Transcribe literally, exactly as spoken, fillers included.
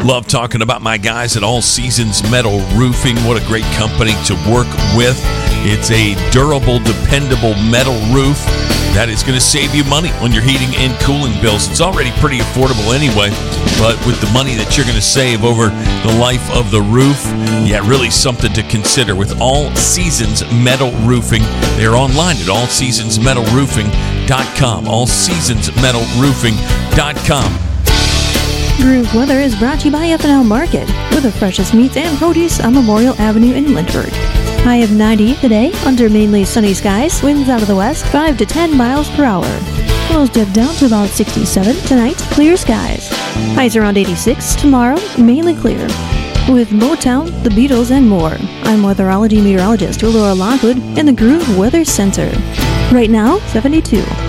Love talking about my guys at All Seasons Metal Roofing. What a great company to work with. It's a durable, dependable metal roof that is going to save you money on your heating and cooling bills. It's already pretty affordable anyway, but with the money that you're going to save over the life of the roof, yeah, really something to consider with All Seasons Metal Roofing. They're online at all seasons metal roofing dot com. all seasons metal roofing dot com. Groove Weather is brought to you by F and L Market, with the freshest meats and produce on Memorial Avenue in Lynchburg. High of ninety today, under mainly sunny skies, winds out of the west, five to ten miles per hour. Lows dip down to about sixty-seven tonight, clear skies. Highs around eighty-six, tomorrow, mainly clear. With Motown, the Beatles, and more, I'm weatherology meteorologist Laura Lockwood in the Groove Weather Center. Right now, seventy-two.